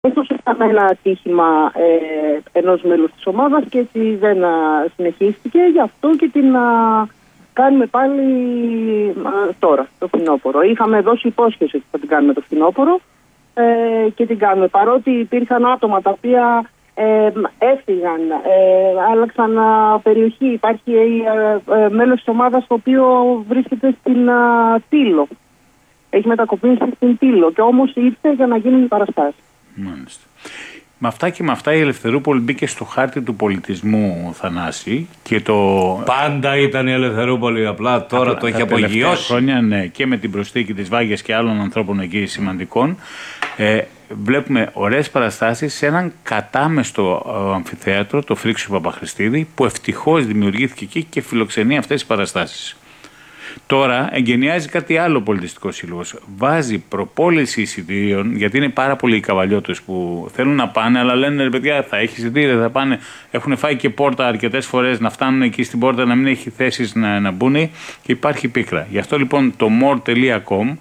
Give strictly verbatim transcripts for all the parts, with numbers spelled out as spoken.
Ίσως είχαμε ένα ατύχημα ε, ενός μέλους της ομάδας και έτσι δεν α, συνεχίστηκε, γι' αυτό και την α, κάνουμε πάλι α, τώρα, το φθινόπωρο. Είχαμε δώσει υπόσχεση ότι θα την κάνουμε το φθινόπωρο ε, και την κάνουμε. Παρότι υπήρχαν άτομα τα οποία ε, έφυγαν, ε, άλλαξαν α, περιοχή. Υπάρχει ε, ε, μέλος της ομάδας το οποίο βρίσκεται στην α, Τήλο. Έχει μετακομίσει στην Τήλο και όμως ήρθε για να γίνουν οι παραστάσεις. Μάλιστα. Με αυτά και με αυτά η Ελευθερούπολη μπήκε στο χάρτη του πολιτισμού, Θανάση, και το... Πάντα ήταν η Ελευθερούπολη, απλά τώρα απλά, το έχει απογειώσει. Χρόνια, ναι, και με την προσθήκη της Βάγιας και άλλων ανθρώπων εκεί σημαντικών. Ε, βλέπουμε ωραίες παραστάσεις σε έναν κατάμεστο ε, αμφιθέατρο, το Φρίξου Παπαχρηστίδη, που ευτυχώς δημιουργήθηκε εκεί και φιλοξενεί αυτές τις παραστάσεις. Τώρα εγκαινιάζει κάτι άλλο πολιτιστικό σύλλογος. Βάζει προπόληση εισιτήριων, γιατί είναι πάρα πολλοί οι καβαλιώτες που θέλουν να πάνε, αλλά λένε ρε παιδιά, θα έχει εισιτήρια, θα πάνε. Έχουν φάει και πόρτα αρκετές φορές να φτάνουν εκεί στην πόρτα, να μην έχει θέσεις να, να μπουν και υπάρχει πίκρα. Γι' αυτό λοιπόν το more τελεία com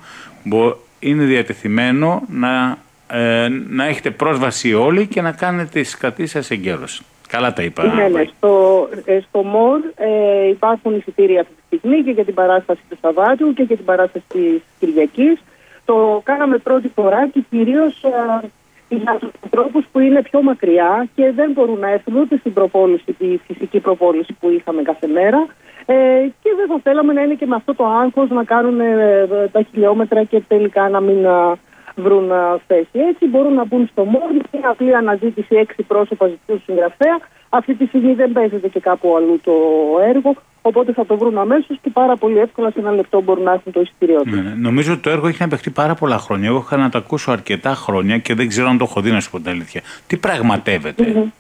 είναι διατεθειμένο να, ε, να έχετε πρόσβαση όλοι και να κάνετε τις κρατήσεις σας εγκαίρως. Καλά τα είπα. Ναι, ναι. Στο, στο ΜΟΡ ε, υπάρχουν εισιτήρια αυτή τη στιγμή και για την παράσταση του Σαββάτου και για την παράσταση της Κυριακής. Το κάναμε πρώτη φορά και κυρίως ε, για τους ανθρώπους που είναι πιο μακριά και δεν μπορούν να έρθουν ούτε στην προπόληση, τη φυσική προπόληση που είχαμε κάθε μέρα. Ε, και δεν θα θέλαμε να είναι και με αυτό το άγχος να κάνουν ε, τα χιλιόμετρα και τελικά να μην ε, βρουν ε, θέση. Έτσι μπορούν να μπουν στο ΜΟΡ. Είναι απλή αναζήτηση, έξι πρόσωπα ζητούν συγγραφέα. Αυτή τη στιγμή δεν παίζεται και κάπου αλλού το έργο, οπότε θα το βρουν αμέσως και πάρα πολύ εύκολα σε ένα λεπτό μπορούν να έχουν το εισιτήριό τους. Ναι, νομίζω ότι το έργο έχει να παιχτεί πάρα πολλά χρόνια. Εγώ είχα να το ακούσω αρκετά χρόνια και δεν ξέρω αν το έχω δει, να σου πω την αλήθεια. Τι πραγματεύεται? Mm-hmm.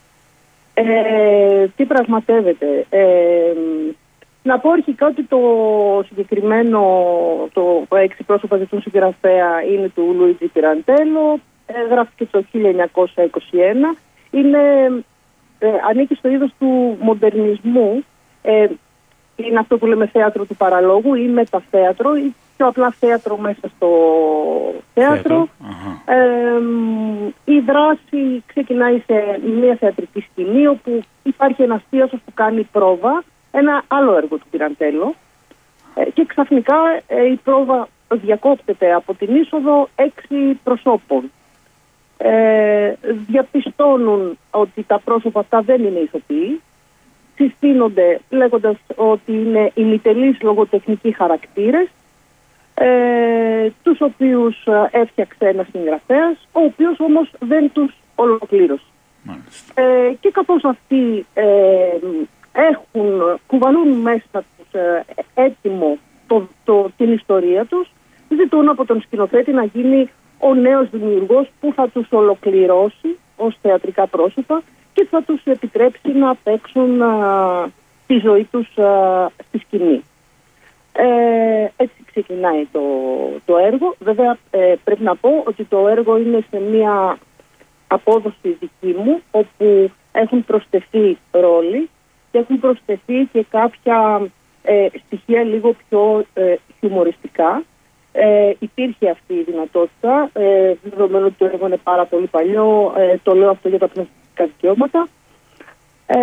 Ε, τι πραγματεύεται. Ε, να πω αρχικά ότι το συγκεκριμένο, το έξι πρόσωπα ζητούν συγγραφέα είναι του Λουίτζι Πιραντέλο, ε, γράφτηκε το χίλια εννιακόσια είκοσι ένα. Είναι... Ε, ανήκει στο είδος του μοντερνισμού, ε, είναι αυτό που λέμε θέατρο του παραλόγου ή μεταθέατρο ή πιο απλά θέατρο μέσα στο θέατρο. Ε, η δράση ξεκινάει σε μια θεατρική σκηνή όπου υπάρχει ένας θείασος που κάνει πρόβα, ένα άλλο έργο του Πιραντέλο ε, και ξαφνικά ε, η πρόβα διακόπτεται από την είσοδο έξι προσώπων. Ε, διαπιστώνουν ότι τα πρόσωπα αυτά δεν είναι ηθοποιοί, συστήνονται λέγοντας ότι είναι ημιτελείς λογοτεχνικοί χαρακτήρες, ε, τους οποίους έφτιαξε ένας συγγραφέας, ο οποίος όμως δεν τους ολοκλήρωσε. Ε, και καθώς αυτοί ε, έχουν, κουβαλούν μέσα τους ε, έτοιμο το, το, την ιστορία τους, ζητούν από τον σκηνοθέτη να γίνει ο νέος δημιουργός που θα τους ολοκληρώσει ως θεατρικά πρόσωπα και θα τους επιτρέψει να παίξουν α, τη ζωή τους α, στη σκηνή. Ε, έτσι ξεκινάει το, το έργο. Βέβαια ε, πρέπει να πω ότι το έργο είναι σε μια απόδοση δική μου, όπου έχουν προσθεθεί ρόλοι και έχουν προσθεθεί και κάποια ε, στοιχεία λίγο πιο ε, χιουμοριστικά. Ε, υπήρχε αυτή η δυνατότητα, ε, δεδομένου ότι το έργο είναι πάρα πολύ παλιό, ε, το λέω αυτό για τα πνευματικά δικαιώματα. Ε,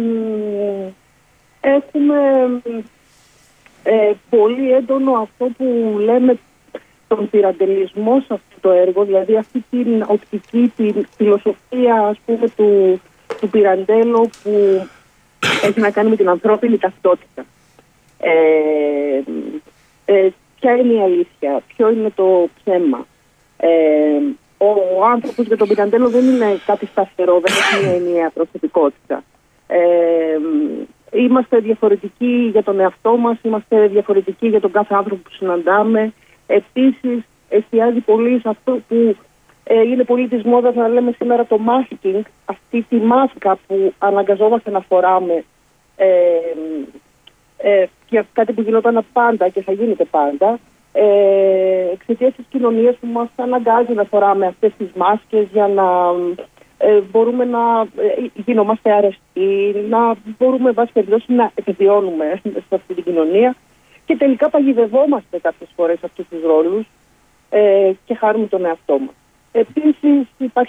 έχουμε ε, πολύ έντονο αυτό που λέμε τον πυραντελισμό σε αυτό το έργο, δηλαδή αυτή την οπτική, την φιλοσοφία ας πούμε του, του Πιραντέλο που έχει να κάνει με την ανθρώπινη ταυτότητα. Ε, ε, Ποια είναι η αλήθεια, ποιο είναι το ψέμα. Ε, ο άνθρωπος για τον Πιραντέλο δεν είναι κάτι σταθερό, δεν έχει μια ενιαία προσωπικότητα. Ε, είμαστε διαφορετικοί για τον εαυτό μας, είμαστε διαφορετικοί για τον κάθε άνθρωπο που συναντάμε. Επίσης, εστιάζει πολύ σε αυτό που ε, είναι πολύ της μόδας να λέμε σήμερα το masking, αυτή τη μάσκα που αναγκαζόμαστε να φοράμε. Ε, Ε, και κάτι που γινόταν πάντα και θα γίνεται πάντα, ε, εξαιτίας της κοινωνίας που μας αναγκάζει να φοράμε αυτές τις μάσκες για να ε, μπορούμε να ε, γινόμαστε αρεστοί, να μπορούμε βάση περιπτώσει να επιβιώνουμε σε αυτή την κοινωνία και τελικά παγιδευόμαστε κάποιες φορές αυτούς τους ρόλους ε, και χάρουμε τον εαυτό μας. Επίσης υπάρχει